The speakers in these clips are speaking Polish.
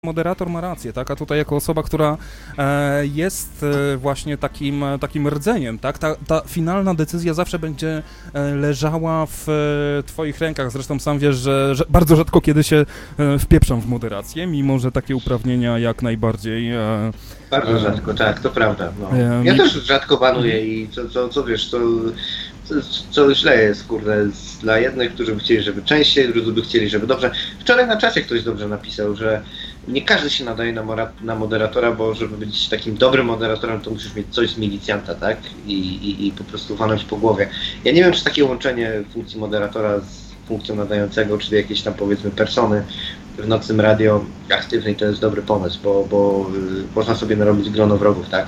moderator ma rację, tak? A tutaj jako osoba, która jest właśnie takim rdzeniem, tak? Ta finalna decyzja zawsze będzie leżała w twoich rękach. Zresztą sam wiesz, że bardzo rzadko kiedy się wpieprzam w moderację, mimo że takie uprawnienia jak najbardziej... Bardzo rzadko, tak, to prawda. No. Ja też rzadko banuję i co wiesz, co źle jest, kurde, dla jednych, którzy by chcieli, żeby częściej, drudzy by chcieli, żeby dobrze. Wczoraj na czacie ktoś dobrze napisał, że nie każdy się nadaje na moderatora, bo żeby być takim dobrym moderatorem, to musisz mieć coś z milicjanta, tak? I po prostu walnąć po głowie. Ja nie wiem, czy takie łączenie funkcji moderatora z funkcją nadającego, czy jakieś tam powiedzmy persony w nocnym radio aktywnej to jest dobry pomysł, bo można sobie narobić grono wrogów, tak?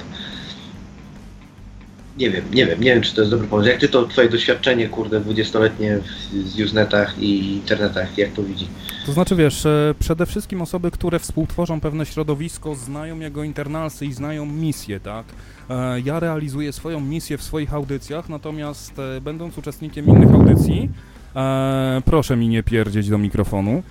Nie wiem, czy to jest dobry pomysł. Jak ty to twoje doświadczenie, kurde, 20-letnie w Usenetach i internetach, jak to widzi? To znaczy, wiesz, przede wszystkim osoby, które współtworzą pewne środowisko, znają jego internalsy i znają misję, tak? Ja realizuję swoją misję w swoich audycjach, natomiast będąc uczestnikiem innych audycji, proszę mi nie pierdzieć do mikrofonu.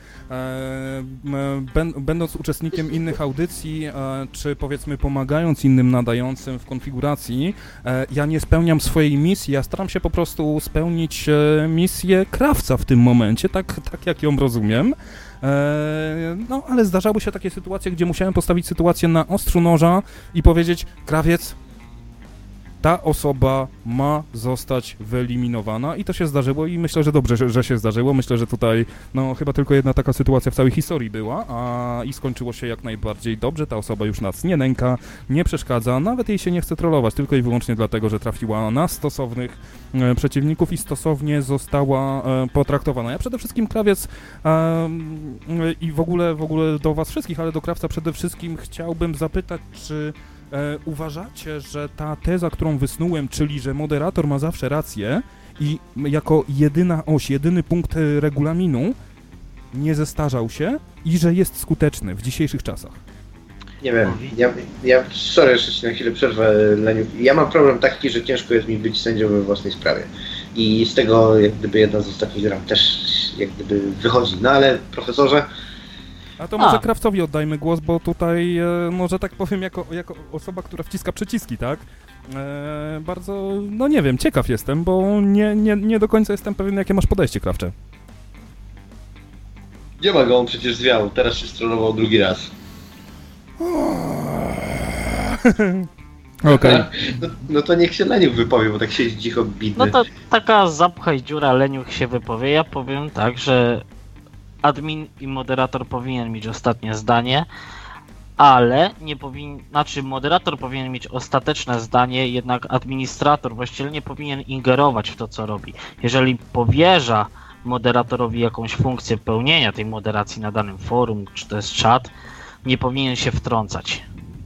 Będąc uczestnikiem innych audycji, czy powiedzmy pomagając innym nadającym w konfiguracji, ja nie spełniam swojej misji, ja staram się po prostu spełnić misję krawca w tym momencie, tak jak ją rozumiem. No, ale zdarzały się takie sytuacje, gdzie musiałem postawić sytuację na ostrzu noża i powiedzieć: krawiec, ta osoba ma zostać wyeliminowana i to się zdarzyło i myślę, że dobrze, że się zdarzyło. Myślę, że tutaj no chyba tylko jedna taka sytuacja w całej historii była i skończyło się jak najbardziej dobrze. Ta osoba już nas nie nęka, nie przeszkadza, nawet jej się nie chce trollować, tylko i wyłącznie dlatego, że trafiła na stosownych przeciwników i stosownie została potraktowana. Ja przede wszystkim, krawiec, i w ogóle do was wszystkich, ale do krawca przede wszystkim chciałbym zapytać, czy uważacie, że ta teza, którą wysnułem, czyli że moderator ma zawsze rację i jako jedyna oś, jedyny punkt regulaminu nie zestarzał się i że jest skuteczny w dzisiejszych czasach? Nie wiem, sorry, jeszcze ci na chwilę przerwę, Leniu. Ja mam problem taki, że ciężko jest mi być sędzią we własnej sprawie. I z tego jak gdyby jedna z ostatnich ram też jak gdyby wychodzi. No ale profesorze... A to może krawcowi oddajmy głos, bo tutaj, może tak powiem, jako osoba, która wciska przyciski, tak? Bardzo, no nie wiem, ciekaw jestem, bo nie do końca jestem pewien, jakie masz podejście, krawcze. Nie ma go, on przecież zwiał, teraz się strollował drugi raz. Okej. No to niech się Leniuk wypowie, bo tak siedzi cicho bidny. No to taka zapchaj dziura, Leniuk się wypowie. Ja powiem tak, że admin i moderator powinien mieć ostatnie zdanie, ale nie powinien, moderator powinien mieć ostateczne zdanie, jednak administrator właściwie nie powinien ingerować w to, co robi. Jeżeli powierza moderatorowi jakąś funkcję pełnienia tej moderacji na danym forum, czy to jest czat, nie powinien się wtrącać.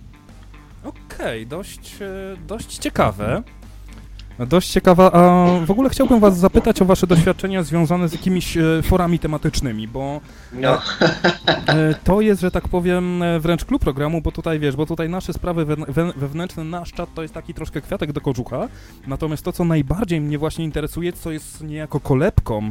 Okej, dość ciekawe. Dość ciekawa, a w ogóle chciałbym was zapytać o wasze doświadczenia związane z jakimiś forami tematycznymi, bo no. To jest, że tak powiem, wręcz klub programu, bo tutaj nasze sprawy wewnętrzne, nasz czat to jest taki troszkę kwiatek do kożucha, natomiast to, co najbardziej mnie właśnie interesuje, co jest niejako kolebką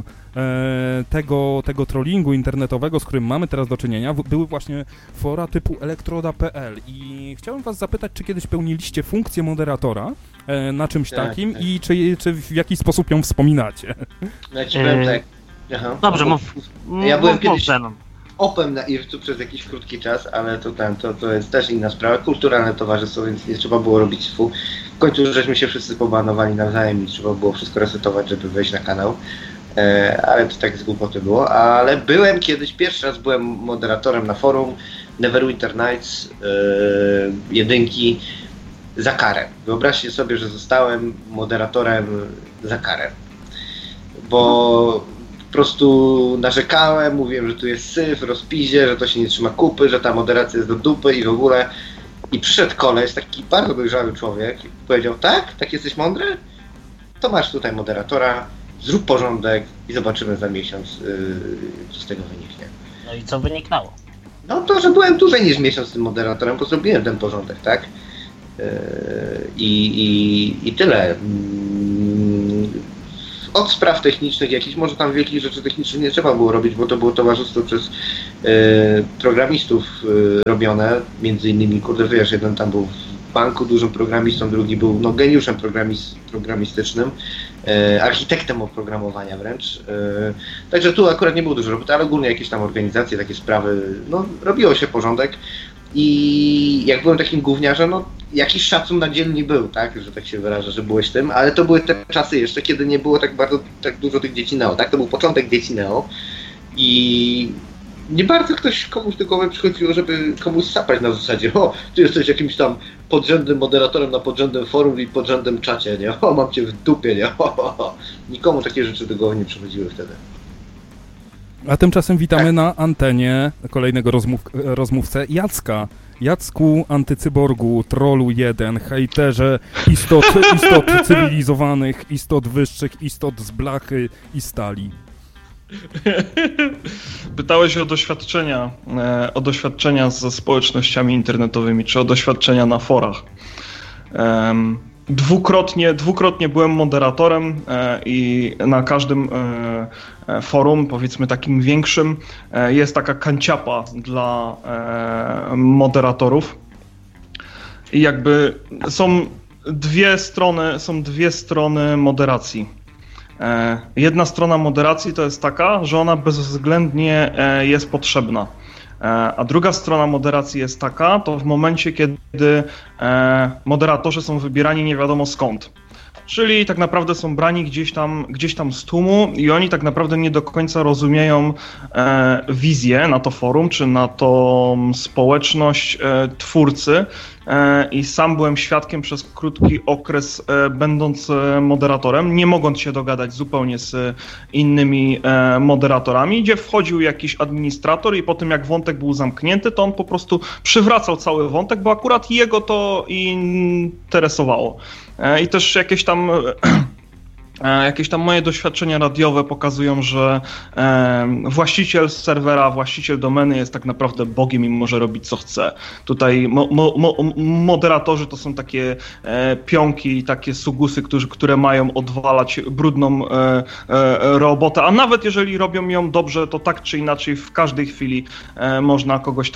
tego trollingu internetowego, z którym mamy teraz do czynienia, były właśnie fora typu elektroda.pl i chciałem was zapytać, czy kiedyś pełniliście funkcję moderatora na czymś takim i czy w jakiś sposób ją wspominacie? Ja ci powiem tak. Aha. Dobrze, mów. Ja byłem kiedyś opem na Ircu przez jakiś krótki czas, ale to jest też inna sprawa. Kulturalne towarzystwo, więc nie trzeba było robić swu. W końcu żeśmy się wszyscy pobanowali nawzajem i trzeba było wszystko resetować, żeby wejść na kanał. Ale to tak z głupoty było. Ale byłem kiedyś, pierwszy raz byłem moderatorem na forum Neverwinter Nights jedynki za karę. Wyobraźcie sobie, że zostałem moderatorem za karę. Bo po prostu narzekałem, mówiłem, że tu jest syf, rozpizie, że to się nie trzyma kupy, że ta moderacja jest do dupy i w ogóle. I przyszedł koleś, taki bardzo dojrzały człowiek i powiedział: tak jesteś mądry? To masz tutaj moderatora, zrób porządek i zobaczymy za miesiąc, co z tego wyniknie. No i co wyniknęło? No to, że byłem dłużej niż miesiąc tym moderatorem, bo zrobiłem ten porządek, tak? I tyle. Od spraw technicznych jakichś, może tam wielkich rzeczy technicznych nie trzeba było robić, bo to było towarzystwo przez programistów robione, między innymi, kurde, wiesz, jeden tam był w banku dużym programistą, drugi był no, geniuszem programistycznym, architektem oprogramowania wręcz. Także tu akurat nie było dużo roboty, ale ogólnie jakieś tam organizacje, takie sprawy, no robiło się porządek. I jak byłem takim gówniarzem, no jakiś szacun na dzielni był, tak, że tak się wyrażę, że byłeś tym, ale to były te czasy jeszcze, kiedy nie było tak dużo tych dzieci neo, tak, to był początek dzieci neo i nie bardzo ktoś komuś do głowy przychodziło, żeby komuś sapać na zasadzie, o, ty jesteś jakimś tam podrzędnym moderatorem na podrzędnym forum i podrzędnym czacie, nie, o, mam cię w dupie, nie, Nikomu takie rzeczy do głowy nie przychodziły wtedy. A tymczasem witamy na antenie kolejnego rozmówcę Jacka. Jacku, antycyborgu, trollu 1, hejterze istot cywilizowanych, istot wyższych, istot z blachy i stali. Pytałeś o doświadczenia ze społecznościami internetowymi, czy o doświadczenia na forach. Dwukrotnie byłem moderatorem i na każdym forum, powiedzmy takim większym, jest taka kanciapa dla moderatorów. I jakby są dwie strony moderacji. Jedna strona moderacji to jest taka, że ona bezwzględnie jest potrzebna. A druga strona moderacji jest taka, to w momencie, kiedy moderatorzy są wybierani nie wiadomo skąd. Czyli tak naprawdę są brani gdzieś tam z tłumu i oni tak naprawdę nie do końca rozumieją wizję na to forum, czy na tą społeczność twórcy. I sam byłem świadkiem przez krótki okres, będąc moderatorem, nie mogąc się dogadać zupełnie z innymi moderatorami, gdzie wchodził jakiś administrator i po tym jak wątek był zamknięty, to on po prostu przywracał cały wątek, bo akurat jego to interesowało. I też jakieś tam moje doświadczenia radiowe pokazują, że właściciel serwera, właściciel domeny jest tak naprawdę Bogiem i może robić co chce. Tutaj moderatorzy to są takie pionki, takie sugusy, które mają odwalać brudną robotę, a nawet jeżeli robią ją dobrze, to tak czy inaczej w każdej chwili można kogoś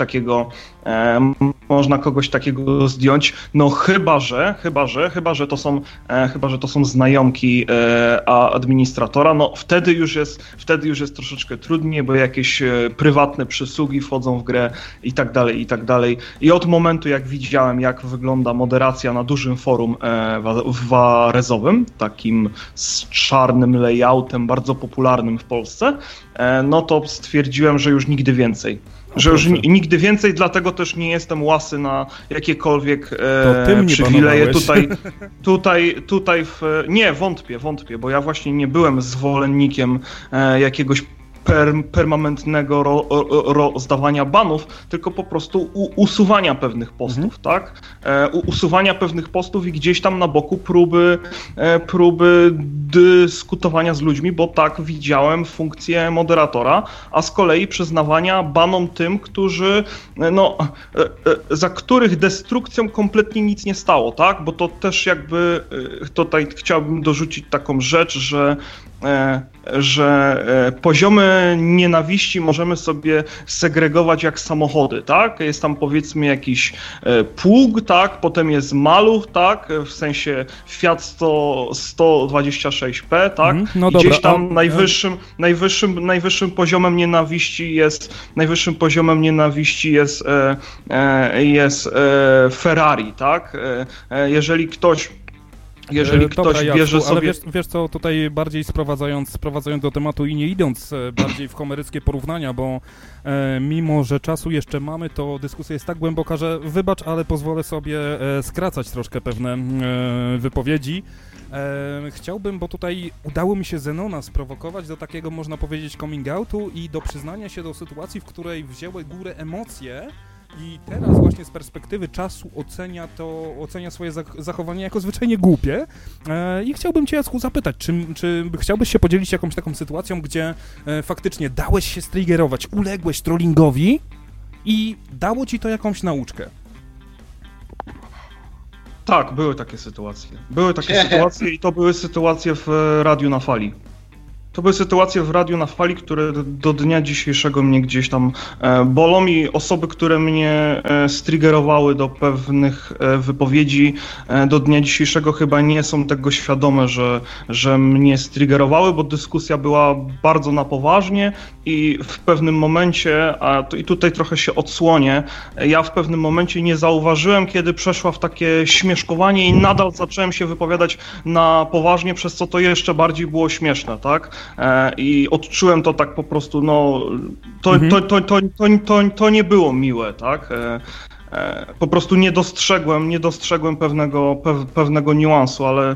takiego zdjąć. No chyba że to są znajomki administratora, no wtedy już jest troszeczkę trudniej, bo jakieś prywatne przysługi wchodzą w grę i tak dalej. I od momentu jak widziałem, jak wygląda moderacja na dużym forum warezowym, takim z czarnym layoutem, bardzo popularnym w Polsce, no to stwierdziłem, że już nigdy więcej. Nigdy więcej, dlatego też nie jestem łasy na jakiekolwiek przywileje Nie, wątpię, bo ja właśnie nie byłem zwolennikiem jakiegoś permanentnego rozdawania banów, tylko po prostu usuwania pewnych postów, tak? Usuwania pewnych postów i gdzieś tam na boku próby dyskutowania z ludźmi, bo tak widziałem funkcję moderatora, a z kolei przyznawania banom tym, którzy, za których destrukcją kompletnie nic nie stało, tak? Bo to też jakby tutaj chciałbym dorzucić taką rzecz, że poziomy nienawiści możemy sobie segregować jak samochody, tak? Jest tam powiedzmy jakiś pług, tak? Potem jest maluch, tak? W sensie Fiat 126P, tak? No i dobra, gdzieś tam najwyższym poziomem nienawiści jest Ferrari, tak? Jeżeli ktoś bierze sobie... Ale wiesz co, tutaj bardziej sprowadzając do tematu i nie idąc bardziej w homeryckie porównania, bo mimo, że czasu jeszcze mamy, to dyskusja jest tak głęboka, że wybacz, ale pozwolę sobie skracać troszkę pewne wypowiedzi. Chciałbym, bo tutaj udało mi się Zenona sprowokować do takiego, można powiedzieć, coming outu i do przyznania się do sytuacji, w której wzięły górę emocje. I teraz właśnie z perspektywy czasu ocenia swoje zachowanie jako zwyczajnie głupie. I chciałbym Cię, Jacku, zapytać, czy chciałbyś się podzielić jakąś taką sytuacją, gdzie faktycznie dałeś się striggerować, uległeś trollingowi i dało Ci to jakąś nauczkę? Tak, były takie sytuacje. I to były sytuacje w Radiu na Fali. To były sytuacje w Radiu na Fali, które do dnia dzisiejszego mnie gdzieś tam bolą i osoby, które mnie striggerowały do pewnych wypowiedzi do dnia dzisiejszego chyba nie są tego świadome, że mnie striggerowały, bo dyskusja była bardzo na poważnie i w pewnym momencie, i tutaj trochę się odsłonię, ja w pewnym momencie nie zauważyłem, kiedy przeszła w takie śmieszkowanie i nadal zacząłem się wypowiadać na poważnie, przez co to jeszcze bardziej było śmieszne, tak? I odczułem to tak po prostu, no, to nie było miłe, tak? Po prostu nie dostrzegłem pewnego niuansu, ale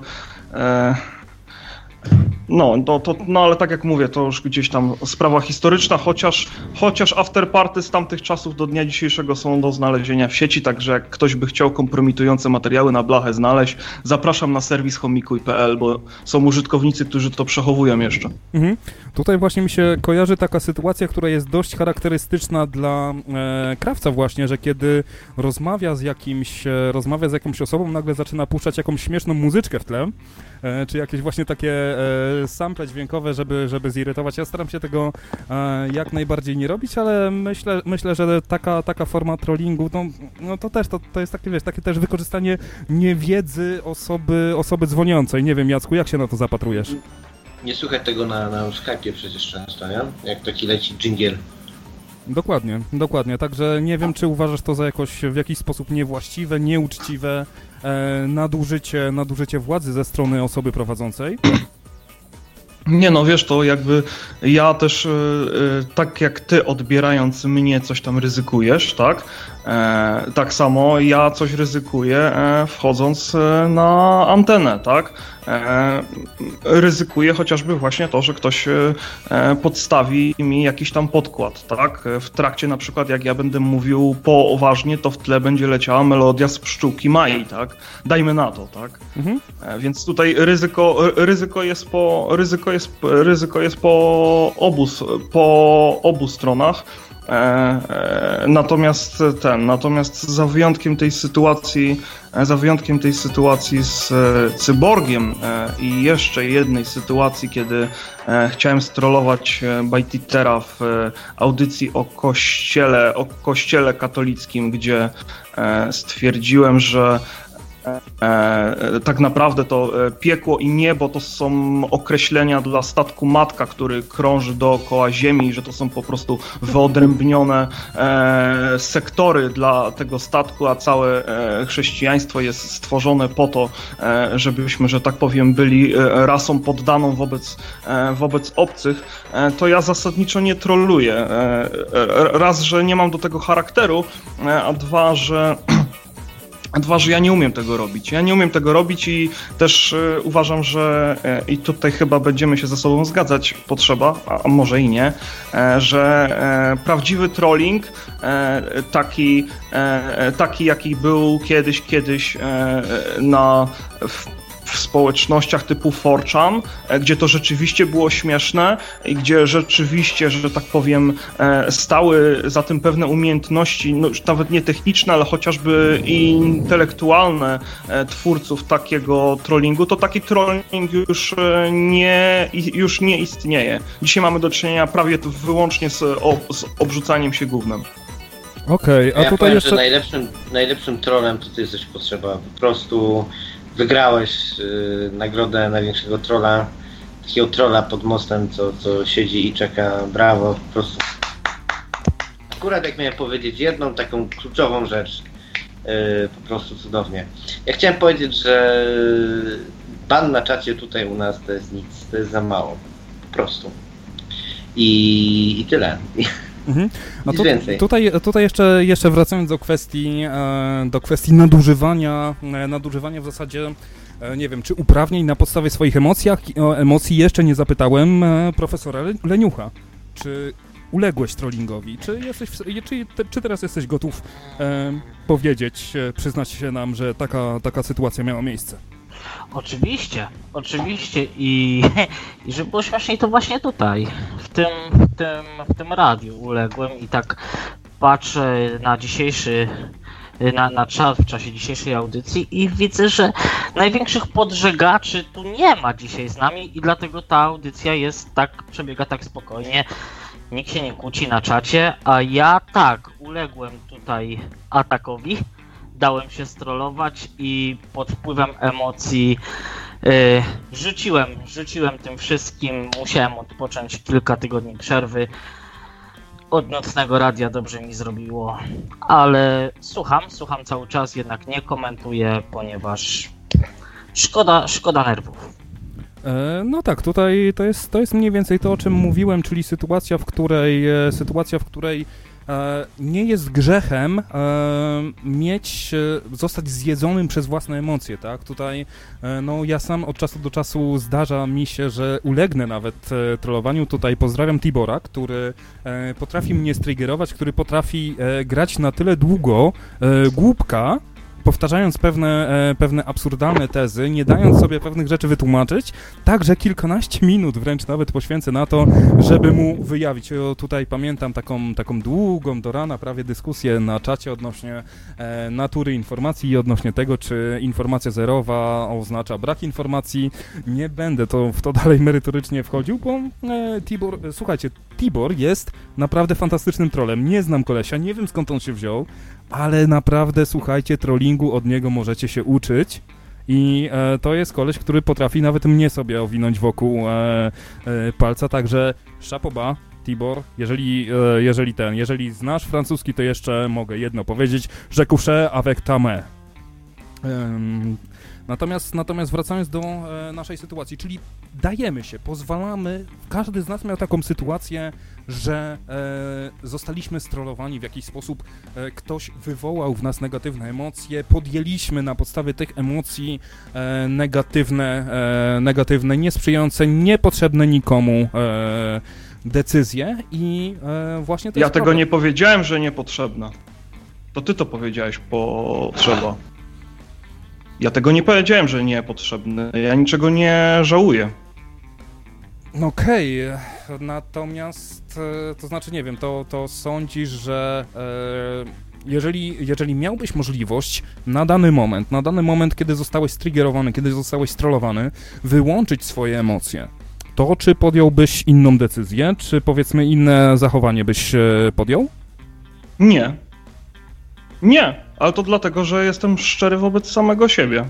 no ale tak jak mówię, to już gdzieś tam sprawa historyczna, chociaż afterparty z tamtych czasów do dnia dzisiejszego są do znalezienia w sieci, także jak ktoś by chciał kompromitujące materiały na blachę znaleźć, zapraszam na serwis homikuj.pl, bo są użytkownicy, którzy to przechowują jeszcze. Tutaj właśnie mi się kojarzy taka sytuacja, która jest dość charakterystyczna dla krawca właśnie, że kiedy rozmawia z jakąś osobą, nagle zaczyna puszczać jakąś śmieszną muzyczkę w tle, czy jakieś właśnie takie sample dźwiękowe, żeby zirytować. Ja staram się tego jak najbardziej nie robić, ale myślę, że taka forma trollingu, no to jest takie, wiesz, takie też wykorzystanie niewiedzy osoby dzwoniącej. Nie wiem, Jacku, jak się na to zapatrujesz? Nie słuchaj tego na Skype'ie przecież często, nie? Jak taki leci dżingiel. Dokładnie, także nie wiem, czy uważasz to za w jakiś sposób niewłaściwe, nieuczciwe nadużycie władzy ze strony osoby prowadzącej? Nie no, wiesz, to jakby ja też tak jak ty odbierając mnie coś tam ryzykujesz, tak? Tak samo ja coś ryzykuję wchodząc na antenę, tak? Ryzykuję chociażby właśnie to, że ktoś podstawi mi jakiś tam podkład, tak? W trakcie na przykład jak ja będę mówił poważnie, to w tle będzie leciała melodia z Pszczółki Mai, tak? Dajmy na to, tak? Więc tutaj ryzyko jest po obu stronach. Natomiast za wyjątkiem tej sytuacji z Cyborgiem i jeszcze jednej sytuacji, kiedy chciałem strollować Bajtitera w audycji o kościele katolickim, gdzie stwierdziłem, że tak naprawdę to piekło i niebo to są określenia dla statku Matka, który krąży dookoła Ziemi, że to są po prostu wyodrębnione sektory dla tego statku, a całe chrześcijaństwo jest stworzone po to, żebyśmy, że tak powiem, byli rasą poddaną wobec obcych, to ja zasadniczo nie trolluję. Raz, że nie mam do tego charakteru, a dwa, że ja nie umiem tego robić. I też uważam, że i tutaj chyba będziemy się ze sobą zgadzać, potrzeba, a może i nie, że prawdziwy trolling, taki jaki był kiedyś w społecznościach typu 4chan, gdzie to rzeczywiście było śmieszne i gdzie rzeczywiście, że tak powiem, stały za tym pewne umiejętności, no już nawet nie techniczne, ale chociażby intelektualne twórców takiego trollingu, to taki trolling już nie istnieje. Dzisiaj mamy do czynienia prawie wyłącznie z obrzucaniem się gównem. Okej, a ja tutaj powiem, jeszcze... że najlepszym trollem to ty jesteś potrzeba. Po prostu wygrałeś nagrodę największego trolla, takiego trolla pod mostem, co siedzi i czeka, brawo, po prostu. Akurat jak miałem powiedzieć jedną taką kluczową rzecz, po prostu cudownie. Ja chciałem powiedzieć, że ban na czacie tutaj u nas to jest nic, to jest za mało, po prostu. I tyle. A tutaj jeszcze wracając do kwestii nadużywania w zasadzie, nie wiem, czy uprawnień na podstawie swoich emocji jeszcze nie zapytałem profesora Leniucha, czy uległeś trollingowi, czy teraz jesteś gotów powiedzieć, przyznać się nam, że taka sytuacja miała miejsce? Oczywiście i żeby było śmieszniej, to właśnie tutaj, w tym radiu uległem i tak patrzę na dzisiejszy na czat w czasie dzisiejszej audycji i widzę, że największych podżegaczy tu nie ma dzisiaj z nami i dlatego ta audycja przebiega tak spokojnie. Nikt się nie kłóci na czacie, a ja uległem tutaj atakowi, dałem się strollować i pod wpływem emocji rzuciłem tym wszystkim, musiałem odpocząć kilka tygodni przerwy. Od nocnego radia dobrze mi zrobiło, ale słucham cały czas, jednak nie komentuję, ponieważ szkoda nerwów. No tak, tutaj to jest mniej więcej to, o czym mówiłem, czyli sytuacja, w której nie jest grzechem zostać zjedzonym przez własne emocje, tak? Tutaj, no ja sam od czasu do czasu zdarza mi się, że ulegnę nawet trollowaniu. Tutaj pozdrawiam Tibora, który potrafi mnie striggerować, który potrafi grać na tyle długo głupka, powtarzając pewne absurdalne tezy, nie dając sobie pewnych rzeczy wytłumaczyć, tak, że kilkanaście minut wręcz nawet poświęcę na to, żeby mu wyjawić. Tutaj pamiętam taką długą do rana prawie dyskusję na czacie odnośnie natury informacji i odnośnie tego, czy informacja zerowa oznacza brak informacji. Nie będę w to dalej merytorycznie wchodził, bo Tibor jest naprawdę fantastycznym trollem. Nie znam kolesia, nie wiem skąd on się wziął, ale naprawdę, słuchajcie, trollingu od niego możecie się uczyć i to jest koleś, który potrafi nawet mnie sobie owinąć wokół palca, także chapeau bas, Tibor, jeżeli znasz francuski, to jeszcze mogę jedno powiedzieć, je couche avec ta main. Natomiast wracając do naszej sytuacji, czyli dajemy się, pozwalamy, każdy z nas miał taką sytuację, że zostaliśmy strollowani w jakiś sposób, ktoś wywołał w nas negatywne emocje, podjęliśmy na podstawie tych emocji negatywne, niesprzyjające, niepotrzebne nikomu decyzje i właśnie to Ja jest tego problem. nie powiedziałem, że niepotrzebna. To ty to powiedziałeś, potrzeba. Ja tego nie powiedziałem, że niepotrzebny. Ja niczego nie żałuję. Okej, natomiast, to znaczy nie wiem, to sądzisz, że jeżeli miałbyś możliwość na dany moment, kiedy zostałeś striggerowany, kiedy zostałeś strollowany, wyłączyć swoje emocje, to czy podjąłbyś inną decyzję, czy powiedzmy inne zachowanie byś podjął? Nie, ale to dlatego, że jestem szczery wobec samego siebie.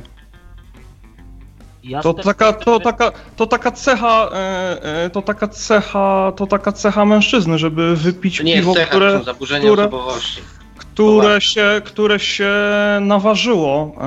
To taka cecha mężczyzny, żeby wypić piwo, które się naważyło.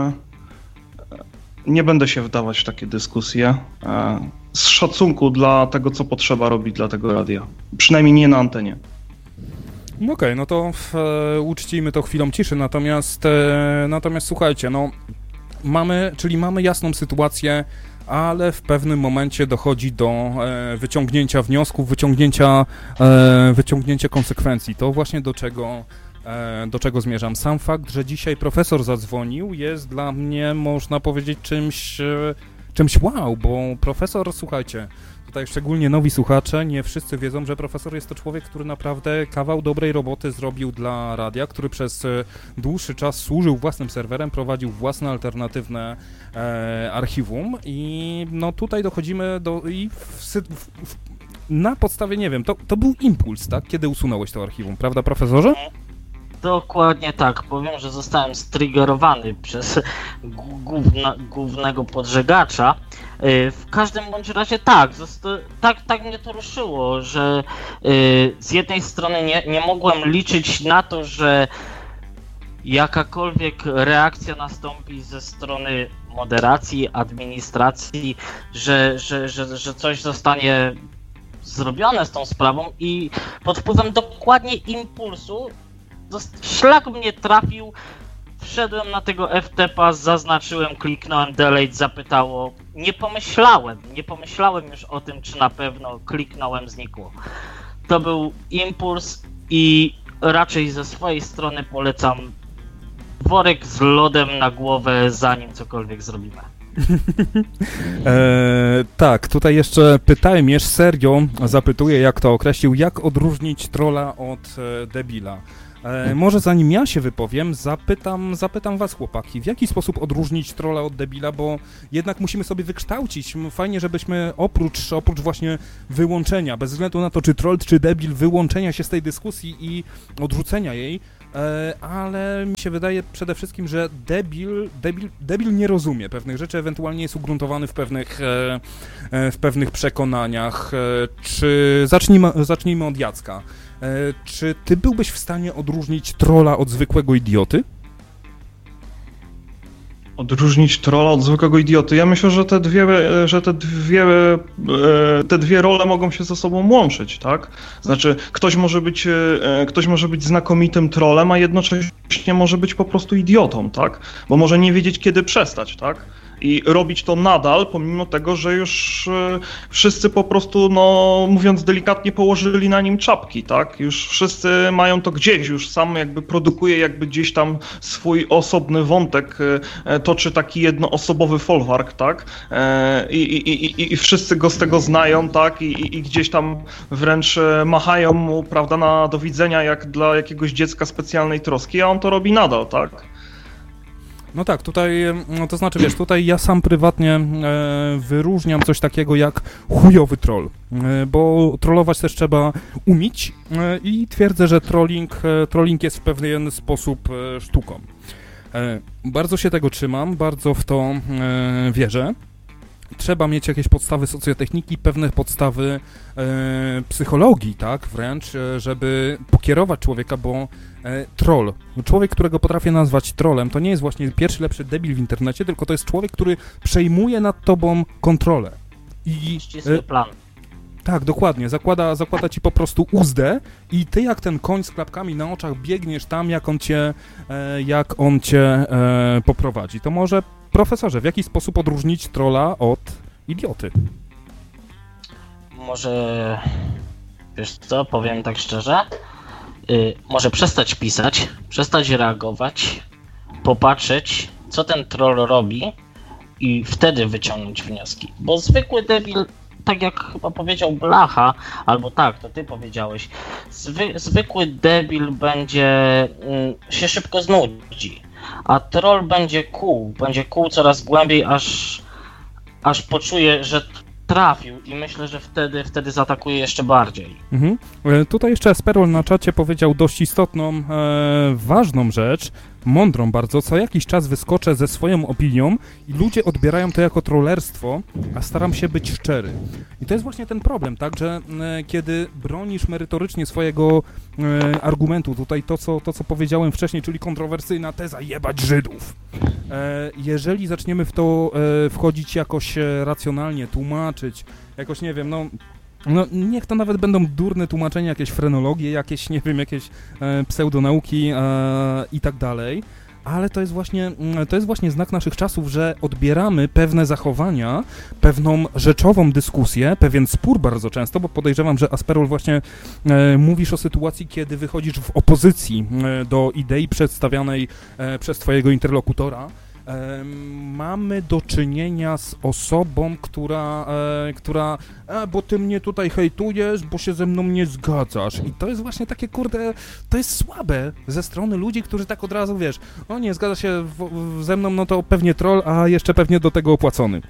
Nie będę się wdawać w takie dyskusje. Z szacunku dla tego, co potrzeba robić dla tego radia. Przynajmniej nie na antenie. Okej, no to uczcijmy to chwilą ciszy, natomiast słuchajcie, no mamy jasną sytuację, ale w pewnym momencie dochodzi do wyciągnięcia wniosków, wyciągnięcia konsekwencji. To właśnie do czego zmierzam. Sam fakt, że dzisiaj profesor zadzwonił, jest dla mnie, można powiedzieć, czymś wow, bo profesor, słuchajcie, tutaj szczególnie nowi słuchacze, nie wszyscy wiedzą, że profesor jest to człowiek, który naprawdę kawał dobrej roboty zrobił dla radia, który przez dłuższy czas służył własnym serwerem, prowadził własne alternatywne archiwum i no tutaj dochodzimy na podstawie, nie wiem, to był impuls, tak? Kiedy usunąłeś to archiwum, prawda, profesorze? Dokładnie tak. Powiem, że zostałem striggerowany przez głównego podżegacza. W każdym bądź razie tak mnie to ruszyło, że z jednej strony nie mogłem liczyć na to, że jakakolwiek reakcja nastąpi ze strony moderacji, administracji, że coś zostanie zrobione z tą sprawą i pod wpływem dokładnie impulsu szlak mnie trafił, wszedłem na tego FTP-a, zaznaczyłem, kliknąłem delete, zapytało, nie pomyślałem już o tym, czy na pewno kliknąłem, znikło. To był impuls i raczej ze swojej strony polecam worek z lodem na głowę, zanim cokolwiek zrobimy. Tak, tutaj jeszcze pytałem, serio zapytuję, jak to określił, jak odróżnić trolla od debila. Może zanim ja się wypowiem, zapytam was, chłopaki, w jaki sposób odróżnić trolla od debila, bo jednak musimy sobie wykształcić. Fajnie, żebyśmy oprócz właśnie wyłączenia, bez względu na to, czy troll, czy debil, wyłączenia się z tej dyskusji i odrzucenia jej, ale mi się wydaje przede wszystkim, że debil nie rozumie pewnych rzeczy, ewentualnie jest ugruntowany w pewnych przekonaniach. Czy zacznijmy od Jacka. Czy ty byłbyś w stanie odróżnić trolla od zwykłego idioty? Odróżnić trolla od zwykłego idioty? Ja myślę, że te dwie role mogą się ze sobą łączyć, tak? Znaczy, ktoś może być znakomitym trollem, a jednocześnie może być po prostu idiotą, tak? Bo może nie wiedzieć, kiedy przestać, tak? I robić to nadal, pomimo tego, że już wszyscy po prostu, no mówiąc delikatnie, położyli na nim czapki, tak? Już wszyscy mają to gdzieś, już sam jakby produkuje jakby gdzieś tam swój osobny wątek, toczy taki jednoosobowy folwark, tak? I wszyscy go z tego znają, tak? I gdzieś tam wręcz machają mu, prawda, na do widzenia jak dla jakiegoś dziecka specjalnej troski, a on to robi nadal, tak? No tak, tutaj, no to znaczy, wiesz, tutaj ja sam prywatnie wyróżniam coś takiego jak chujowy troll, bo trollować też trzeba umieć i twierdzę, że trolling jest w pewien sposób sztuką. Bardzo się tego trzymam, bardzo w to wierzę. Trzeba mieć jakieś podstawy socjotechniki, pewne podstawy psychologii, tak, wręcz, żeby pokierować człowieka, bo troll, człowiek, którego potrafię nazwać trollem, to nie jest właśnie pierwszy lepszy debil w internecie, tylko to jest człowiek, który przejmuje nad tobą kontrolę. I plan. Tak, dokładnie, zakłada ci po prostu uzdę i ty jak ten koń z klapkami na oczach biegniesz tam, jak on cię poprowadzi. To może, profesorze, w jaki sposób odróżnić trolla od idioty? Może, wiesz co, powiem tak szczerze, może przestać pisać, przestać reagować, popatrzeć, co ten troll robi i wtedy wyciągnąć wnioski. Bo zwykły debil, tak jak chyba powiedział Blacha, albo tak, to ty powiedziałeś, zwykły debil będzie się szybko znudzi, a troll będzie kół coraz głębiej, aż poczuje, że trafił i myślę, że wtedy zaatakuje jeszcze bardziej. Mhm. Tutaj jeszcze Esperol na czacie powiedział dość istotną, ważną rzecz, mądrą bardzo, co jakiś czas wyskoczę ze swoją opinią i ludzie odbierają to jako trollerstwo, a staram się być szczery. I to jest właśnie ten problem, tak, że kiedy bronisz merytorycznie swojego argumentu, tutaj to, co powiedziałem wcześniej, czyli kontrowersyjna teza, jebać Żydów. Jeżeli zaczniemy w to wchodzić jakoś racjonalnie, tłumaczyć, jakoś, nie wiem, no niech to nawet będą durne tłumaczenia, jakieś frenologie, jakieś, nie wiem, jakieś pseudonauki i tak dalej, ale to jest właśnie znak naszych czasów, że odbieramy pewne zachowania, pewną rzeczową dyskusję, pewien spór bardzo często, bo podejrzewam, że Asperol właśnie mówisz o sytuacji, kiedy wychodzisz w opozycji do idei przedstawianej przez twojego interlokutora. Mamy do czynienia z osobą, która bo ty mnie tutaj hejtujesz, bo się ze mną nie zgadzasz. I to jest właśnie takie, kurde, to jest słabe ze strony ludzi, którzy tak od razu, wiesz, o nie zgadza się ze mną, no to pewnie troll, a jeszcze pewnie do tego opłacony.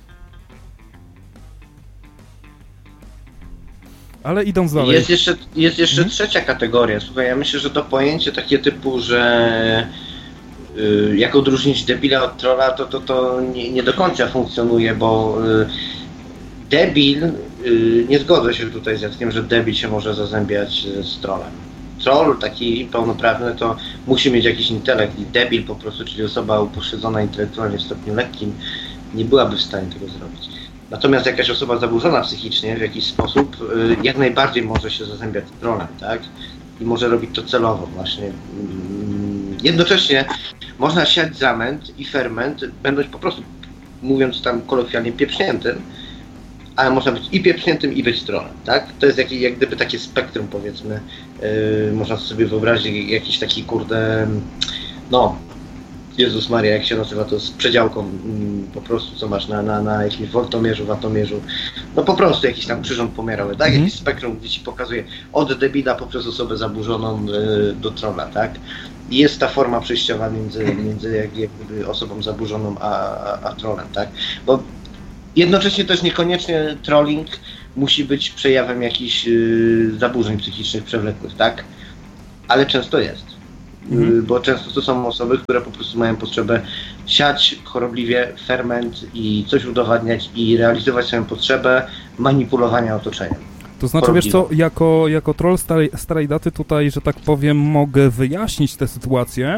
Ale idąc dalej. Jest jeszcze trzecia kategoria. Słuchaj, ja myślę, że to pojęcie takie typu, że jak odróżnić debila od trolla, to nie do końca funkcjonuje, bo debil, nie zgodzę się tutaj z Jackiem, że debil się może zazębiać z trollem. Troll taki pełnoprawny to musi mieć jakiś intelekt i debil po prostu, czyli osoba upośledzona intelektualnie w stopniu lekkim, nie byłaby w stanie tego zrobić. Natomiast jakaś osoba zaburzona psychicznie w jakiś sposób jak najbardziej może się zazębiać z trollem, tak? I może robić to celowo właśnie. Jednocześnie można siać zamęt i ferment, będąc po prostu, mówiąc tam kolokwialnie, pieprzniętym, ale można być i pieprzniętym, i być trollem, tak? To jest jak gdyby takie spektrum, powiedzmy, można sobie wyobrazić jakiś taki, kurde, no, Jezus Maria, jak się nazywa to z przedziałką po prostu, co masz na jakimś woltomierzu, watomierzu. No po prostu jakiś tam przyrząd pomiarowy, tak? Jakiś spektrum, gdzie ci pokazuje od debila poprzez osobę zaburzoną do trolla, tak? I jest ta forma przejściowa między jakby osobą zaburzoną a trollem, tak? Bo jednocześnie też niekoniecznie trolling musi być przejawem jakichś zaburzeń psychicznych przewlekłych, tak? Ale często jest. Bo często to są osoby, które po prostu mają potrzebę siać chorobliwie ferment i coś udowadniać i realizować swoją potrzebę manipulowania otoczeniem. To znaczy, wiesz co, jako troll starej daty tutaj, że tak powiem, mogę wyjaśnić tę sytuację.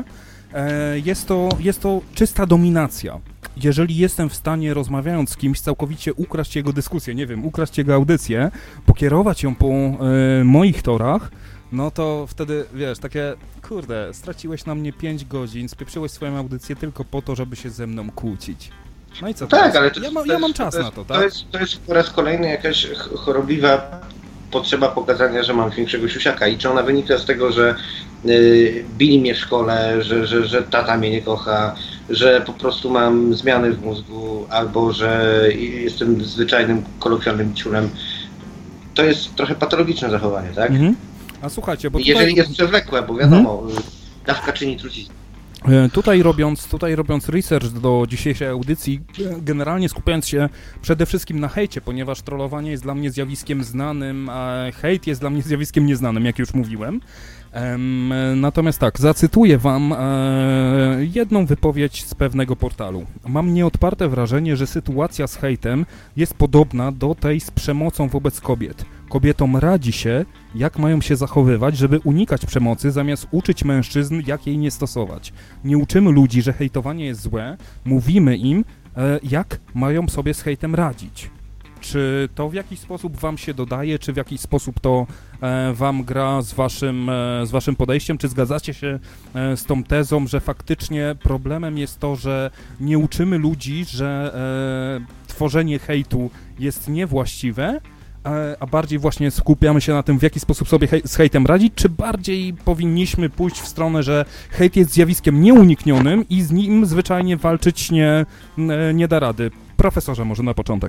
Jest to czysta dominacja. Jeżeli jestem w stanie, rozmawiając z kimś, całkowicie ukraść jego dyskusję, nie wiem, ukraść jego audycję, pokierować ją po moich torach, no to wtedy, wiesz, takie, kurde, straciłeś na mnie 5 godzin, spieprzyłeś swoją audycję tylko po to, żeby się ze mną kłócić. No i co tak, teraz? ale ja mam czas na to, tak? To jest po raz kolejny jakaś chorobliwa potrzeba pokazania, że mam większego siusiaka i czy ona wynika z tego, że bili mnie w szkole, że tata mnie nie kocha, że po prostu mam zmiany w mózgu, albo że jestem zwyczajnym, kolokwialnym ciulem. To jest trochę patologiczne zachowanie, tak? A słuchajcie, bo tutaj... Jeżeli jest przewlekłe, bo wiadomo, dawka czyni truciznę. Tutaj robiąc research do dzisiejszej audycji, generalnie skupiając się przede wszystkim na hejcie, ponieważ trollowanie jest dla mnie zjawiskiem znanym, a hejt jest dla mnie zjawiskiem nieznanym, jak już mówiłem. Natomiast tak, zacytuję wam jedną wypowiedź z pewnego portalu. Mam nieodparte wrażenie, że sytuacja z hejtem jest podobna do tej z przemocą wobec kobiet. Kobietom radzi się, jak mają się zachowywać, żeby unikać przemocy, zamiast uczyć mężczyzn, jak jej nie stosować. Nie uczymy ludzi, że hejtowanie jest złe, mówimy im, jak mają sobie z hejtem radzić. Czy to w jakiś sposób wam się dodaje, czy w jakiś sposób to wam gra z waszym podejściem? Czy zgadzacie się z tą tezą, że faktycznie problemem jest to, że nie uczymy ludzi, że tworzenie hejtu jest niewłaściwe, a bardziej właśnie skupiamy się na tym, w jaki sposób sobie z hejtem radzić, czy bardziej powinniśmy pójść w stronę, że hejt jest zjawiskiem nieuniknionym i z nim zwyczajnie walczyć nie da rady? Profesorze, może na początek.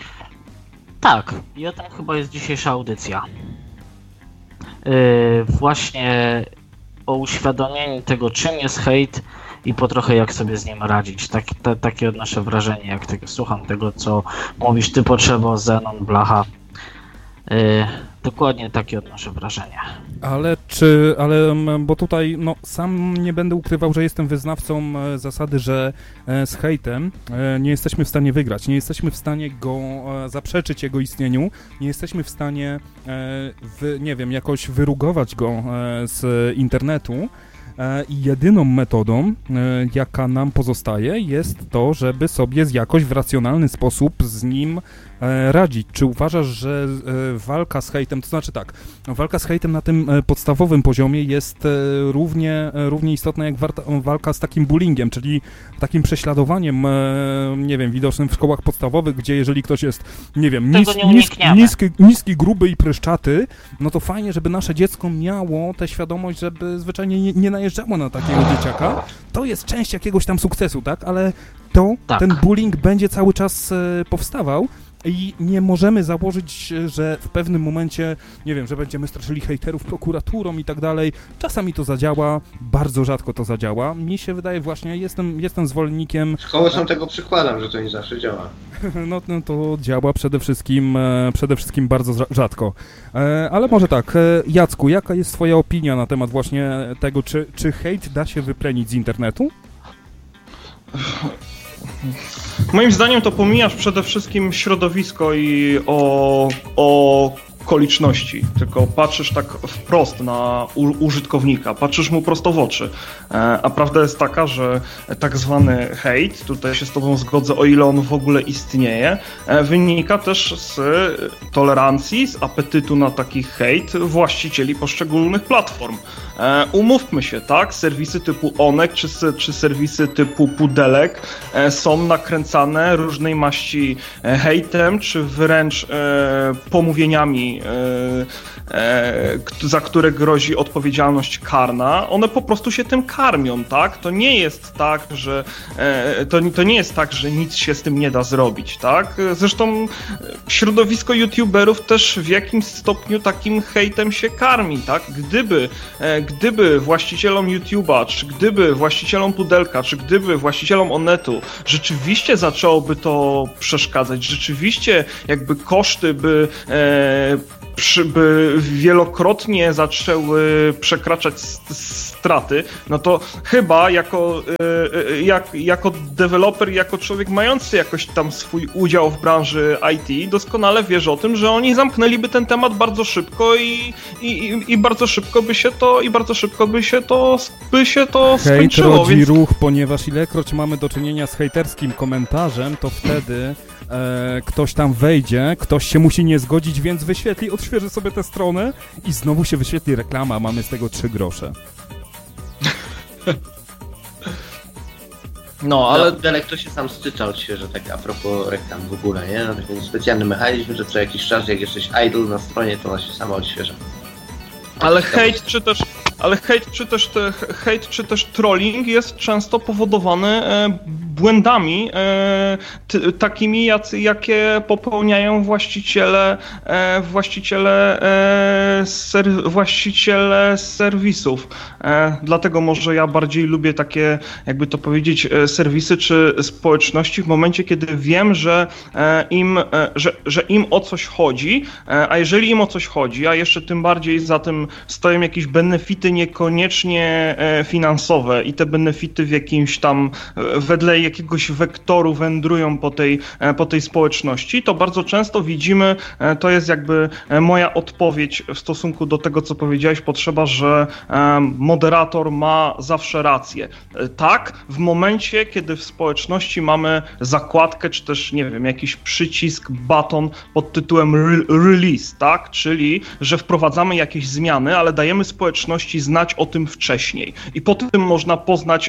Tak, i o tym chyba jest dzisiejsza audycja. Właśnie o uświadomieniu tego, czym jest hejt i po trochę jak sobie z nim radzić. Takie odnoszę wrażenie, jak słucham tego, co mówisz ty, Potrzebo, Zenon, Blacha. Dokładnie takie odnoszę wrażenie. Bo tutaj, no, sam nie będę ukrywał, że jestem wyznawcą zasady, że z hejtem nie jesteśmy w stanie wygrać, nie jesteśmy w stanie go zaprzeczyć jego istnieniu, nie jesteśmy w stanie, nie wiem, jakoś wyrugować go z internetu. I jedyną metodą, jaka nam pozostaje, jest to, żeby sobie jakoś w racjonalny sposób z nim radzić. Czy uważasz, że walka z hejtem, to znaczy tak, walka z hejtem na tym podstawowym poziomie jest równie istotna jak walka z takim bullyingiem, czyli takim prześladowaniem, nie wiem, widocznym w szkołach podstawowych, gdzie jeżeli ktoś jest, nie wiem, niski, gruby i pryszczaty, no to fajnie, żeby nasze dziecko miało tę świadomość, żeby zwyczajnie nie najeżdżało na takiego dzieciaka. To jest część jakiegoś tam sukcesu, tak? Ale ten bullying będzie cały czas powstawał. I nie możemy założyć, że w pewnym momencie, nie wiem, że będziemy straszyli hejterów prokuraturą i tak dalej. Czasami to zadziała, bardzo rzadko to zadziała. Mi się wydaje właśnie, jestem zwolennikiem... Szkoły są tego przykładem, że to nie zawsze działa. No to działa przede wszystkim bardzo rzadko. Ale może tak, Jacku, jaka jest twoja opinia na temat właśnie tego, czy hejt da się wyplenić z internetu? Moim zdaniem to pomijasz przede wszystkim środowisko i okoliczności, tylko patrzysz tak wprost na użytkownika, patrzysz mu prosto w oczy, a prawda jest taka, że tak zwany hejt, tutaj się z tobą zgodzę, o ile on w ogóle istnieje, wynika też z tolerancji, z apetytu na taki hejt właścicieli poszczególnych platform. Umówmy się, tak, serwisy typu Onek czy serwisy typu Pudelek są nakręcane różnej maści hejtem, czy wręcz pomówieniami błędami, za które grozi odpowiedzialność karna, one po prostu się tym karmią, tak? To nie jest tak, że to nie jest tak, że nic się z tym nie da zrobić, tak? Zresztą środowisko youtuberów też w jakimś stopniu takim hejtem się karmi, tak? Gdyby właścicielom YouTube'a, czy gdyby właścicielom Pudelka, czy gdyby właścicielom Onetu rzeczywiście zaczęłoby to przeszkadzać, rzeczywiście jakby koszty by wielokrotnie zaczęły przekraczać straty, no to chyba jako deweloper, jako człowiek mający jakoś tam swój udział w branży IT, doskonale wiesz o tym, że oni zamknęliby ten temat bardzo szybko i bardzo szybko by się to skończyło. Hejt rodzi ruch, ponieważ ilekroć mamy do czynienia z hejterskim komentarzem, to wtedy ktoś tam wejdzie, ktoś się musi nie zgodzić, więc wyświetli, odświeży sobie tę stronę i znowu się wyświetli reklama, mamy z tego 3 grosze. No, ale Delek to się sam stycza odświeża, tak a propos reklam w ogóle, nie? No, taki specjalny mechanizm, że co jakiś czas, jak jesteś idle na stronie, to ona się sama odświeża. Ale hejt czy też trolling jest często powodowany błędami takimi, jakie popełniają właściciele serwisów. Dlatego może ja bardziej lubię takie, jakby to powiedzieć, serwisy czy społeczności w momencie, kiedy wiem, że im o coś chodzi, a jeżeli im o coś chodzi, a jeszcze tym bardziej za tym stoją jakieś benefity niekoniecznie finansowe i te benefity w jakimś tam wedle jakiegoś wektoru wędrują po tej społeczności, to bardzo często widzimy, to jest jakby moja odpowiedź w stosunku do tego, co powiedziałeś, potrzeba, że moderator ma zawsze rację. Tak, w momencie, kiedy w społeczności mamy zakładkę, czy też, nie wiem, jakiś przycisk, baton pod tytułem release, tak, czyli, że wprowadzamy jakieś zmiany, ale dajemy społeczności znać o tym wcześniej. I po tym można poznać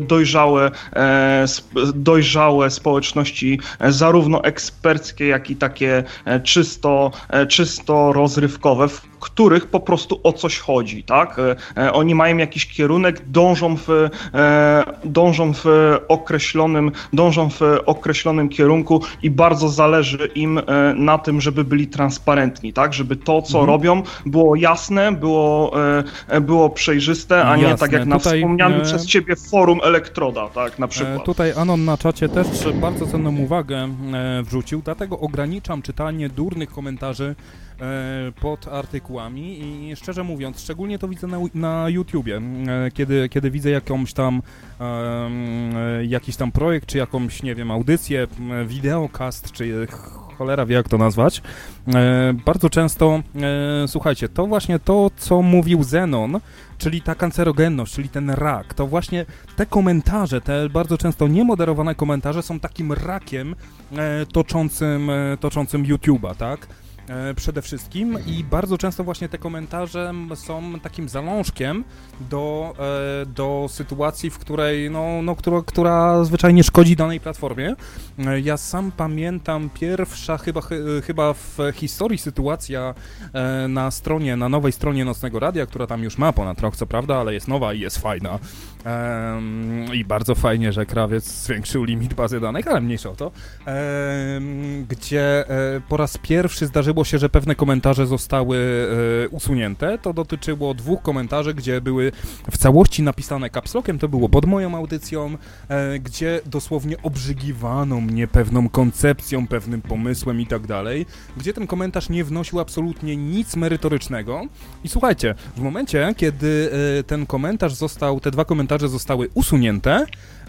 dojrzałe społeczności, zarówno eksperckie, jak i takie czysto rozrywkowe, w których po prostu o coś chodzi, tak? Oni mają jakiś kierunek, dążą w określonym kierunku i bardzo zależy im na tym, żeby byli transparentni, tak? Żeby to, co robią, było jasne, było przejrzyste, a nie tak jak na wspomnianym przez ciebie forum Elektroda, tak? Na przykład. Tutaj Anon na czacie też bardzo cenną uwagę wrzucił, dlatego ograniczam czytanie durnych komentarzy pod artykułami i szczerze mówiąc, szczególnie to widzę na YouTubie, kiedy widzę jakiś tam projekt, czy jakąś, nie wiem, audycję, wideokast, czy cholera wie jak to nazwać, bardzo często, słuchajcie, to właśnie to, co mówił Zenon, czyli ta kancerogenność, czyli ten rak, to właśnie te komentarze, te bardzo często niemoderowane komentarze są takim rakiem toczącym YouTube'a, tak? Przede wszystkim i bardzo często właśnie te komentarze są takim zalążkiem do sytuacji, w której, która zwyczajnie szkodzi danej platformie. Ja sam pamiętam pierwsza chyba w historii sytuacja na nowej stronie Nocnego Radia, która tam już ma ponad rok, co prawda, ale jest nowa i jest fajna. I bardzo fajnie, że krawiec zwiększył limit bazy danych, ale mniejsza o to, gdzie po raz pierwszy zdarzyło się, że pewne komentarze zostały usunięte. To dotyczyło 2 komentarzy, gdzie były w całości napisane caps lockiem, to było pod moją audycją, gdzie dosłownie obrzygiwano mnie pewną koncepcją, pewnym pomysłem i tak dalej, gdzie ten komentarz nie wnosił absolutnie nic merytorycznego. I słuchajcie, w momencie, kiedy te 2 komentarze zostały usunięte,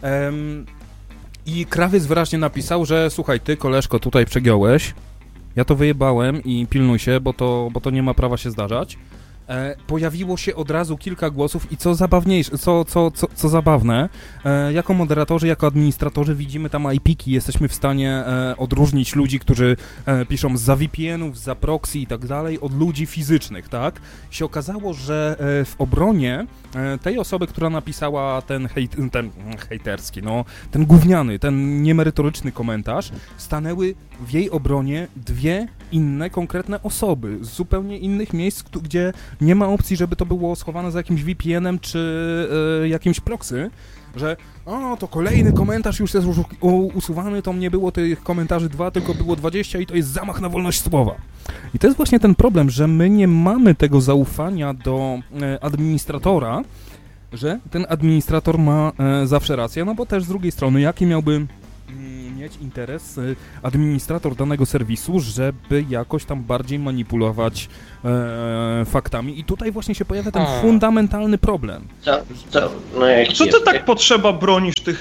i krawiec wyraźnie napisał, że słuchaj, ty koleżko tutaj przegiąłeś, ja to wyjebałem i pilnuj się, bo to nie ma prawa się zdarzać. Pojawiło się od razu kilka głosów i co zabawniejsze, co zabawne, jako moderatorzy, jako administratorzy widzimy tam IP-ki, jesteśmy w stanie odróżnić ludzi, którzy piszą zza VPN-ów, zza proxy i tak dalej, od ludzi fizycznych, tak? Się okazało, że w obronie tej osoby, która napisała ten hejterski, ten gówniany, ten niemerytoryczny komentarz, stanęły w jej obronie 2 inne, konkretne osoby z zupełnie innych miejsc, gdzie nie ma opcji, żeby to było schowane za jakimś VPN-em czy jakimś proxy, że to kolejny komentarz już jest usuwany, to nie było tych komentarzy 2, tylko było 20 i to jest zamach na wolność słowa. I to jest właśnie ten problem, że my nie mamy tego zaufania do administratora, że ten administrator ma zawsze rację, no bo też z drugiej strony, jaki miałby mieć interes administrator danego serwisu, żeby jakoś tam bardziej manipulować faktami. I tutaj właśnie się pojawia ten fundamentalny problem. Co to tak potrzeba bronisz tych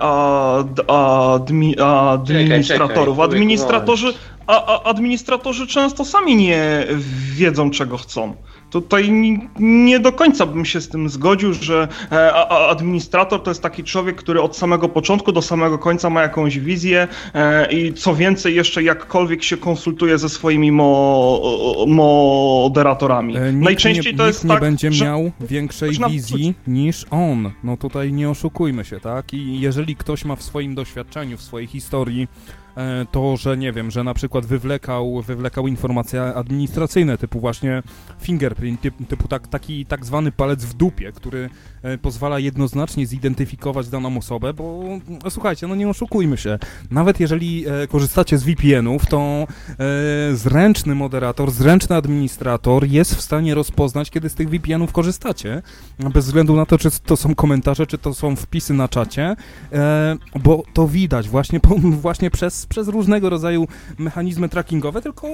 administratorów? Administratorzy często sami nie wiedzą, czego chcą. Tutaj nie do końca bym się z tym zgodził, że administrator to jest taki człowiek, który od samego początku do samego końca ma jakąś wizję i co więcej jeszcze jakkolwiek się konsultuje ze swoimi moderatorami. Najczęściej to jest nikt nie będzie miał większej wizji niż on. No tutaj nie oszukujmy się, tak? I jeżeli ktoś ma w swoim doświadczeniu, w swojej historii to, że nie wiem, że na przykład wywlekał informacje administracyjne typu właśnie fingerprint, typu taki tak zwany palec w dupie, który pozwala jednoznacznie zidentyfikować daną osobę, bo słuchajcie, no nie oszukujmy się, nawet jeżeli korzystacie z VPN-ów, to zręczny moderator, zręczny administrator jest w stanie rozpoznać, kiedy z tych VPN-ów korzystacie, bez względu na to, czy to są komentarze, czy to są wpisy na czacie, bo to widać właśnie przez różnego rodzaju mechanizmy trackingowe, tylko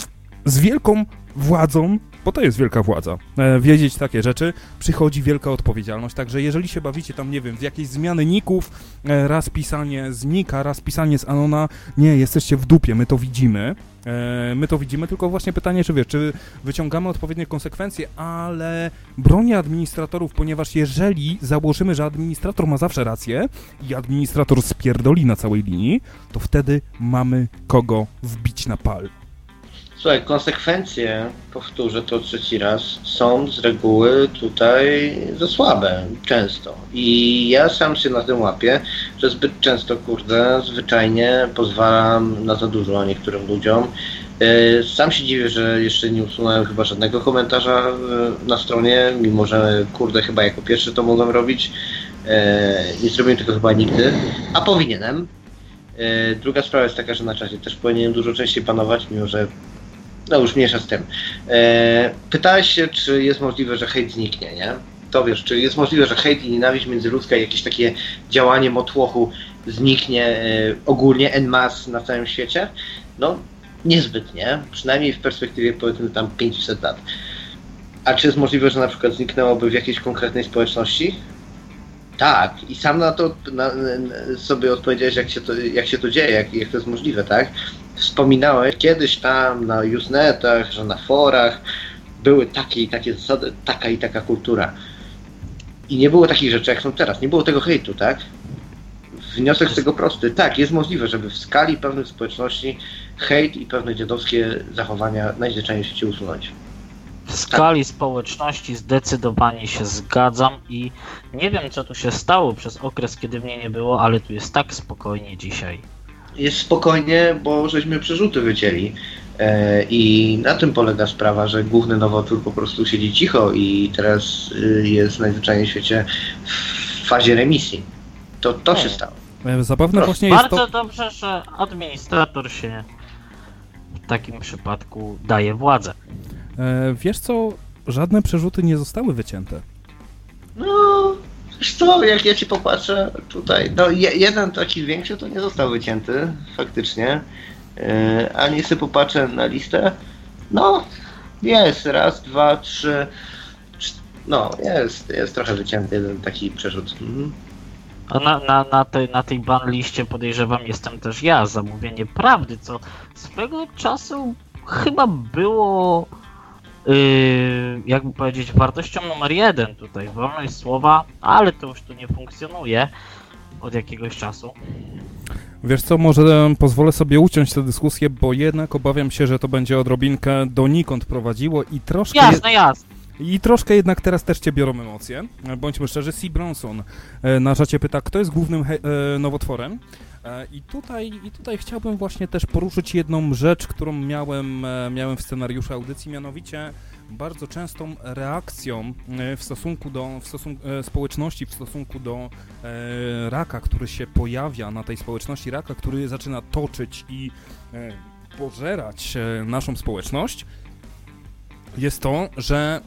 z wielką władzą, bo to jest wielka władza, wiedzieć takie rzeczy, przychodzi wielka odpowiedzialność, także jeżeli się bawicie tam, nie wiem, w jakieś zmiany ników, raz pisanie z nika, raz pisanie z anona, nie, jesteście w dupie, my to widzimy, tylko właśnie pytanie, czy wyciągamy odpowiednie konsekwencje, ale bronię administratorów, ponieważ jeżeli założymy, że administrator ma zawsze rację i administrator spierdoli na całej linii, to wtedy mamy kogo wbić na pal. Słuchaj, konsekwencje, powtórzę to trzeci raz, są z reguły tutaj za słabe, często. I ja sam się na tym łapię, że zbyt często, zwyczajnie pozwalam na za dużo niektórym ludziom. Sam się dziwię, że jeszcze nie usunąłem chyba żadnego komentarza na stronie, mimo że, chyba jako pierwszy to mogłem robić. Nie zrobiłem tego chyba nigdy, a powinienem. Druga sprawa jest taka, że na czacie też powinienem dużo częściej panować, mimo że już mniejsza z tym. Pytałeś się, czy jest możliwe, że hejt zniknie, nie? To wiesz, czy jest możliwe, że hejt i nienawiść międzyludzka i jakieś takie działanie motłochu zniknie ogólnie en masse na całym świecie? No, niezbyt, nie? Przynajmniej w perspektywie, powiedzmy, tam 500 lat. A czy jest możliwe, że na przykład zniknęłoby w jakiejś konkretnej społeczności? Tak, i sam na to sobie odpowiedziałeś, jak się to dzieje, jak to jest możliwe, tak? Wspominałeś kiedyś tam na Usenetach, że na forach były takie i takie zasady, taka i taka kultura. I nie było takich rzeczy, jak są teraz. Nie było tego hejtu, tak? Wniosek z tego prosty. Tak, jest możliwe, żeby w skali pewnych społeczności hejt i pewne dziadowskie zachowania najzwyczajniej w świecie usunąć. W skali społeczności zdecydowanie się zgadzam i nie wiem, co tu się stało przez okres, kiedy mnie nie było, ale tu jest tak spokojnie dzisiaj. Jest spokojnie, bo żeśmy przerzuty wycięli i na tym polega sprawa, że główny nowotwór po prostu siedzi cicho i teraz jest najzwyczajniej w świecie w fazie remisji. To się stało. Zapewne właśnie jest bardzo dobrze, że administrator się w takim przypadku daje władzę. Wiesz co, żadne przerzuty nie zostały wycięte. No, wiesz co, jak ja ci popatrzę tutaj, no jeden taki większy to nie został wycięty, faktycznie, a niech sobie popatrzę na listę, no, jest, raz, dwa, trzy, no, jest trochę wycięty jeden taki przerzut. A na tej ban liście podejrzewam jestem też ja, zamówienie prawdy, co swego czasu chyba było... jakby powiedzieć, wartością numer 1 tutaj, wolność słowa, ale to już tu nie funkcjonuje od jakiegoś czasu. Wiesz co, może pozwolę sobie uciąć tę dyskusję, bo jednak obawiam się, że to będzie odrobinkę donikąd prowadziło i troszkę... Jasne. I troszkę jednak teraz też cię biorą emocje. Bądźmy szczerzy, C. Bronson na czacie pyta, kto jest głównym nowotworem. I tutaj chciałbym właśnie też poruszyć jedną rzecz, którą miałem w scenariuszu audycji, mianowicie bardzo częstą reakcją w stosunku do społeczności, w stosunku do raka, który się pojawia na tej społeczności, raka, który zaczyna toczyć i pożerać naszą społeczność, jest to, że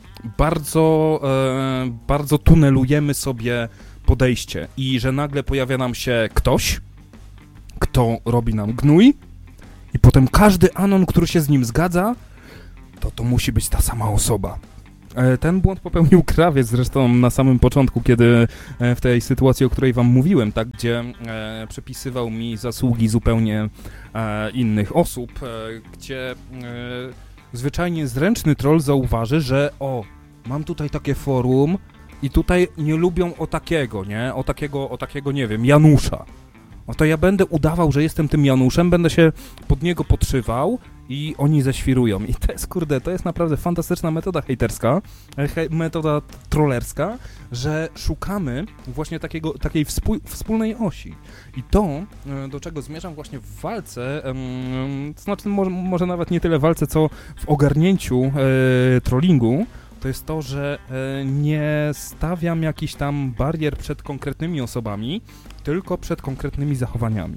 bardzo tunelujemy sobie podejście i że nagle pojawia nam się ktoś, kto robi nam gnój i potem każdy anon, który się z nim zgadza, to musi być ta sama osoba. Ten błąd popełnił Krawiec zresztą na samym początku, kiedy w tej sytuacji, o której wam mówiłem, tak, gdzie przepisywał mi zasługi zupełnie innych osób, gdzie zwyczajnie zręczny troll zauważy, że mam tutaj takie forum i tutaj nie lubią o takiego, nie wiem, Janusza. To ja będę udawał, że jestem tym Januszem, będę się pod niego podszywał i oni ześwirują. I to jest naprawdę fantastyczna metoda hejterska, metoda trollerska, że szukamy właśnie takiej wspólnej osi. I to, do czego zmierzam właśnie w walce, to znaczy może nawet nie tyle w walce, co w ogarnięciu trollingu, to jest to, że nie stawiam jakichś tam barier przed konkretnymi osobami, tylko przed konkretnymi zachowaniami.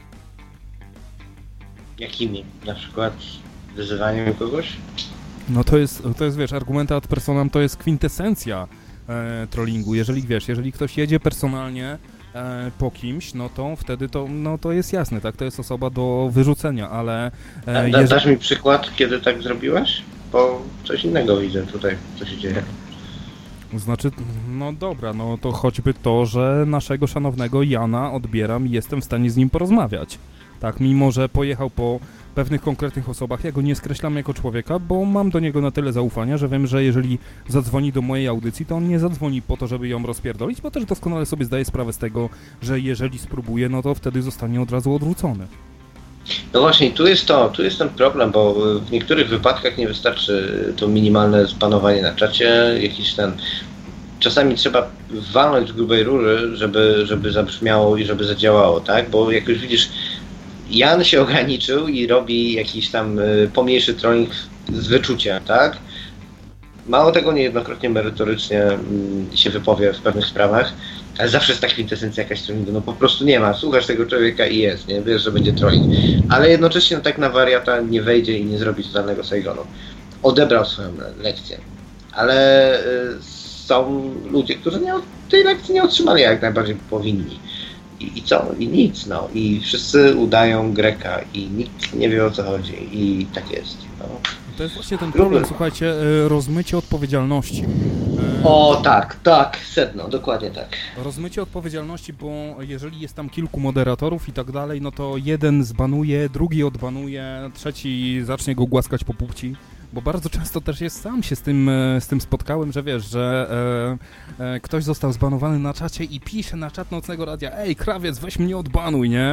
Jakimi? Na przykład wyzywaniem kogoś? No to jest wiesz, argumenta ad personam to jest kwintesencja trollingu. Jeżeli ktoś jedzie personalnie po kimś, no to wtedy to jest jasne, tak? To jest osoba do wyrzucenia, ale... Dasz mi przykład, kiedy tak zrobiłeś? Bo coś innego widzę tutaj, co się dzieje. Znaczy, no dobra, no to choćby to, że naszego szanownego Jana odbieram i jestem w stanie z nim porozmawiać. Tak, mimo że pojechał po pewnych konkretnych osobach, ja go nie skreślam jako człowieka, bo mam do niego na tyle zaufania, że wiem, że jeżeli zadzwoni do mojej audycji, to on nie zadzwoni po to, żeby ją rozpierdolić, bo też doskonale sobie zdaje sprawę z tego, że jeżeli spróbuje, no to wtedy zostanie od razu odwrócony. No właśnie, tu jest ten problem, bo w niektórych wypadkach nie wystarczy to minimalne zbanowanie na czacie, czasami trzeba walnąć z grubej rury, żeby zabrzmiało i żeby zadziałało, tak? Bo jak już widzisz, Jan się ograniczył i robi jakiś tam pomniejszy trolling z wyczucia, tak? Mało tego, niejednokrotnie merytorycznie się wypowie w pewnych sprawach, ale zawsze jest ta kwintesencja jakaś trollingu, no po prostu nie ma, słuchasz tego człowieka i jest, nie? Wiesz, że będzie trolling, ale jednocześnie tak na wariata nie wejdzie i nie zrobi totalnego Saigonu. Odebrał swoją lekcję, ale są ludzie, którzy tej lekcji nie otrzymali jak najbardziej powinni. I co? I nic, no. I wszyscy udają Greka i nikt nie wie, o co chodzi. I tak jest. No. To jest właśnie ten problem, słuchajcie, rozmycie odpowiedzialności. O, tak, sedno, dokładnie tak. Rozmycie odpowiedzialności, bo jeżeli jest tam kilku moderatorów i tak dalej, no to jeden zbanuje, drugi odbanuje, trzeci zacznie go głaskać po płci. Bo bardzo często też sam się z tym spotkałem, że wiesz, że ktoś został zbanowany na czacie i pisze na czat Nocnego Radia: ej, Krawiec, weź mnie odbanuj, nie?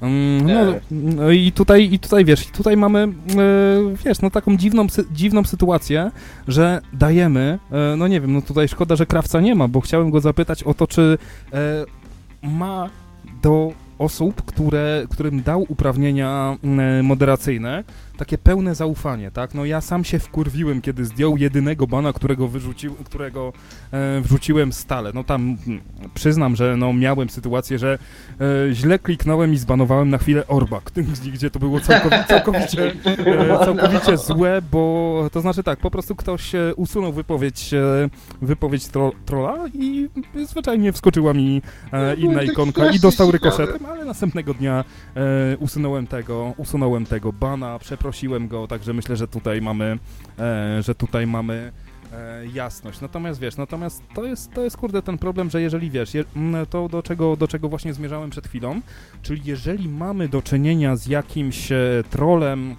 No i tutaj wiesz, tutaj mamy, wiesz, no taką dziwną sytuację, że dajemy, no nie wiem, no tutaj szkoda, że Krawca nie ma, bo chciałem go zapytać o to, czy ma do osób, którym dał uprawnienia moderacyjne, takie pełne zaufanie, tak? No ja sam się wkurwiłem, kiedy zdjął jedynego bana, którego wrzuciłem stale. No tam przyznam, że no miałem sytuację, że źle kliknąłem i zbanowałem na chwilę Orbak, gdzie to było całkowicie złe, bo to znaczy tak, po prostu ktoś usunął wypowiedź trolla i zwyczajnie wskoczyła mi inna ikonka i dostał rykoszetem, ale następnego dnia usunąłem tego bana, przeprosiłem go, także myślę, że tutaj mamy jasność. Natomiast wiesz, to jest kurde ten problem, że jeżeli wiesz, to do czego właśnie zmierzałem przed chwilą, czyli jeżeli mamy do czynienia z jakimś trollem,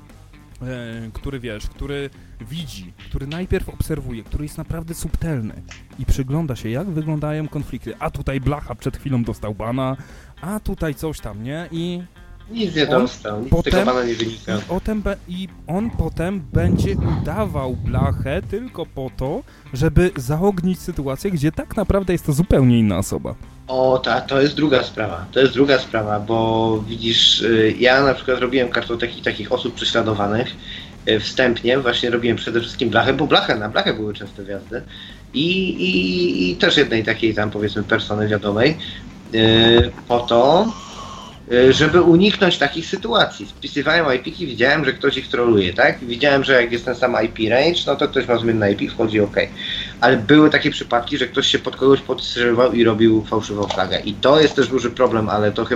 który widzi, który najpierw obserwuje, który jest naprawdę subtelny i przygląda się, jak wyglądają konflikty, a tutaj Blacha przed chwilą dostał bana, a tutaj coś tam, nie? I nic nie dostał, nic z tego bana nie wynika. I on potem będzie udawał Blachę tylko po to, żeby zaognić sytuację, gdzie tak naprawdę jest to zupełnie inna osoba. To jest druga sprawa. To jest druga sprawa, bo widzisz, ja na przykład robiłem kartoteki takich osób prześladowanych. Wstępnie właśnie robiłem przede wszystkim blachę, bo na blachę były częste wjazdy i też jednej takiej tam powiedzmy persony wiadomej po to, żeby uniknąć takich sytuacji. Spisywałem IP-ki, widziałem, że ktoś ich troluje, tak? Widziałem, że jak jest ten sam IP range, no to ktoś ma zmienne IP, wchodzi OK. Ale były takie przypadki, że ktoś się pod kogoś podszywał i robił fałszywą flagę. I to jest też duży problem, ale to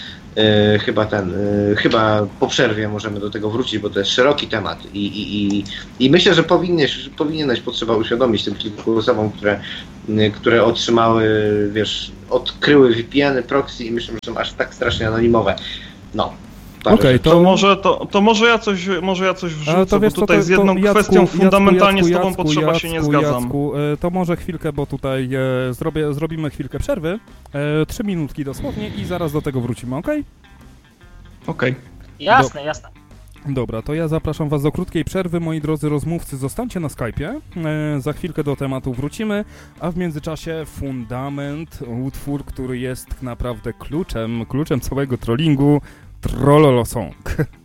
chyba po przerwie możemy do tego wrócić, bo to jest szeroki temat i myślę, że powinieneś potrzeba uświadomić tym kilku osobom, które otrzymały, odkryły VPN-y, proxy i myślę, że są aż tak strasznie anonimowe. No. Okay, to może ja coś wrzucę, bo tutaj z jedną kwestią fundamentalnie z tobą potrzeba się nie zgadzam. To może chwilkę, bo tutaj zrobimy chwilkę przerwy, 3 minutki dosłownie i zaraz do tego wrócimy, okej? Okej. Jasne. Dobra, to ja zapraszam was do krótkiej przerwy, moi drodzy rozmówcy, zostańcie na Skype'ie, za chwilkę do tematu wrócimy, a w międzyczasie Fundament, utwór, który jest naprawdę kluczem całego trollingu, Trollolo Song.